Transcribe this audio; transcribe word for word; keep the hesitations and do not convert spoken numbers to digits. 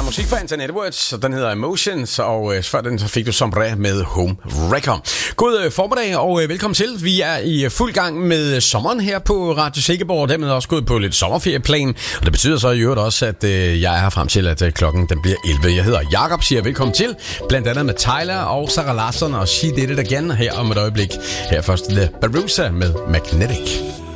musik fra Anton Edwards, og den hedder Emotions, og øh, før den så fik du Sombré med Home Wrecker. God øh, formiddag, og øh, velkommen til. Vi er i øh, fuld gang med sommeren her på Radio Silkeborg, og dermed også gået på lidt sommerferieplan, og det betyder så i øvrigt også, at øh, jeg er her frem til, at øh, klokken den bliver elleve. Jeg hedder Jakob, siger velkommen til, blandt andet med Tyler og Sarah Larsson og She Did It Again her om et øjeblik. Her først The Barusa med Magnetic.